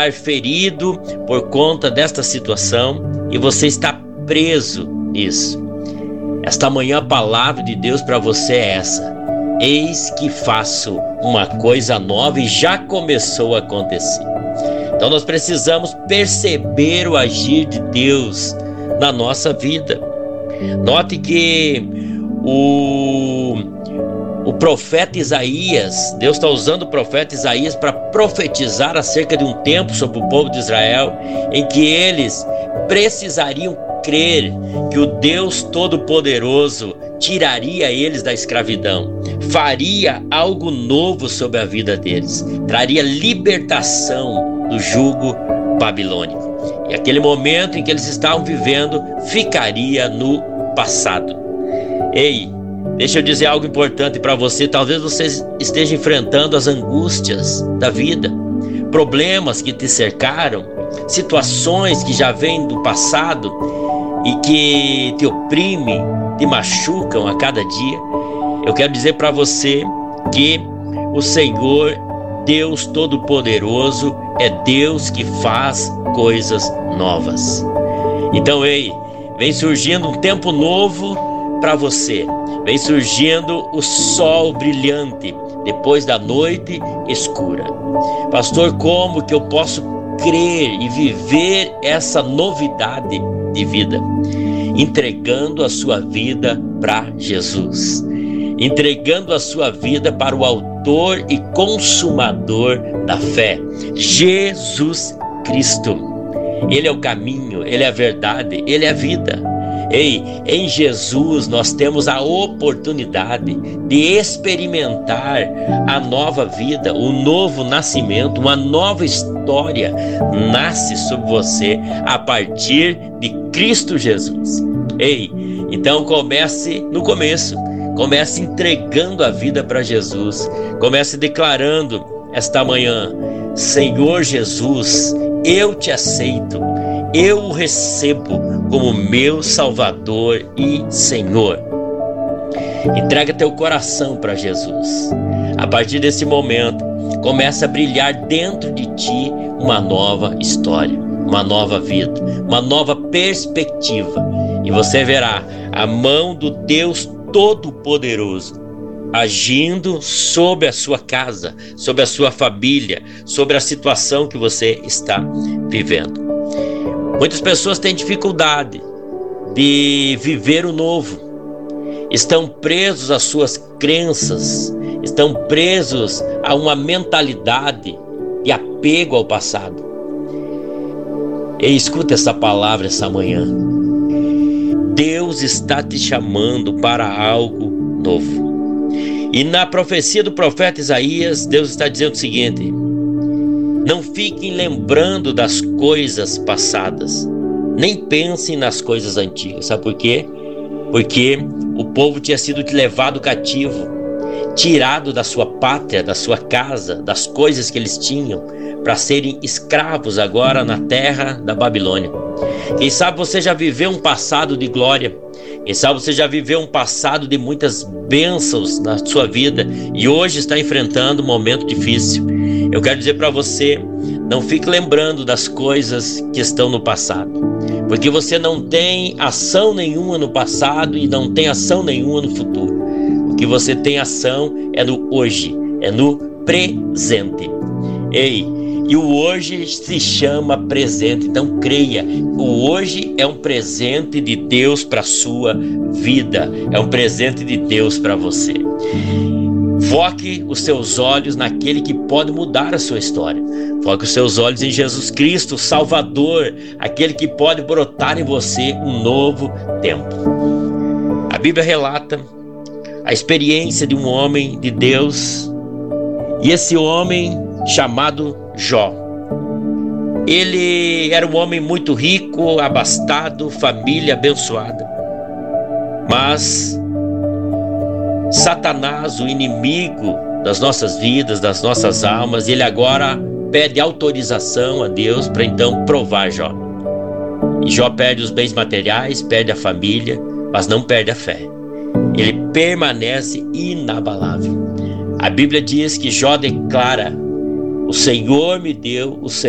ferido por conta desta situação e você está preso nisso. Esta manhã a palavra de Deus para você é essa: eis que faço uma coisa nova, e já começou a acontecer. Então nós precisamos perceber o agir de Deus na nossa vida. Note que o profeta Isaías, Deus está usando o profeta Isaías para profetizar acerca de um tempo sobre o povo de Israel, em que eles precisariam crer que o Deus Todo-Poderoso tiraria eles da escravidão, faria algo novo sobre a vida deles, traria libertação do jugo babilônico. E aquele momento em que eles estavam vivendo ficaria no passado. Ei, deixa eu dizer algo importante para você. Talvez você esteja enfrentando as angústias da vida, problemas que te cercaram, situações que já vêm do passado e que te oprimem, te machucam a cada dia. Eu quero dizer para você que o Senhor, Deus Todo-Poderoso, é Deus que faz coisas novas. Então, ei, vem surgindo um tempo novo para você. Vem surgindo o sol brilhante depois da noite escura. Pastor, como que eu posso crer e viver essa novidade de vida? Entregando a sua vida para Jesus, entregando a sua vida para o autor e consumador da fé, Jesus Cristo. Ele é o caminho, Ele é a verdade, Ele é a vida. Ei, em Jesus nós temos a oportunidade de experimentar a nova vida, o novo nascimento, uma nova história nasce sobre você a partir de Cristo Jesus. Ei, então comece no começo, comece entregando a vida para Jesus, comece declarando esta manhã: Senhor Jesus, eu te aceito, eu o recebo como meu Salvador e Senhor. Entrega teu coração para Jesus. A partir desse momento, começa a brilhar dentro de ti uma nova história, uma nova vida, uma nova perspectiva. E você verá a mão do Deus Todo-Poderoso agindo sobre a sua casa, sobre a sua família, sobre a situação que você está vivendo. Muitas pessoas têm dificuldade de viver o novo, estão presos às suas crenças, estão presos a uma mentalidade de apego ao passado. E escuta essa palavra essa manhã: Deus está te chamando para algo novo. E na profecia do profeta Isaías, Deus está dizendo o seguinte: não fiquem lembrando das coisas passadas, nem pensem nas coisas antigas. Sabe por quê? Porque o povo tinha sido levado cativo, tirado da sua pátria, da sua casa, das coisas que eles tinham, para serem escravos agora na terra da Babilônia. Quem sabe você já viveu um passado de glória, quem sabe você já viveu um passado de muitas bênçãos na sua vida e hoje está enfrentando um momento difícil. Eu quero dizer para você: não fique lembrando das coisas que estão no passado, porque você não tem ação nenhuma no passado e não tem ação nenhuma no futuro. O que você tem ação é no hoje, é no presente. Ei, e o hoje se chama presente, então creia, o hoje é um presente de Deus para a sua vida, é um presente de Deus para você. Foque os seus olhos naquele que pode mudar a sua história. Foque os seus olhos em Jesus Cristo, o Salvador, aquele que pode brotar em você um novo tempo. A Bíblia relata a experiência de um homem de Deus, e esse homem chamado Jó. Ele era um homem muito rico, abastado, família abençoada. Mas Satanás, o inimigo das nossas vidas, das nossas almas, ele agora pede autorização a Deus para então provar Jó. E Jó perde os bens materiais, perde a família, mas não perde a fé. Ele permanece inabalável. A Bíblia diz que Jó declara: o Senhor me deu, o Senhor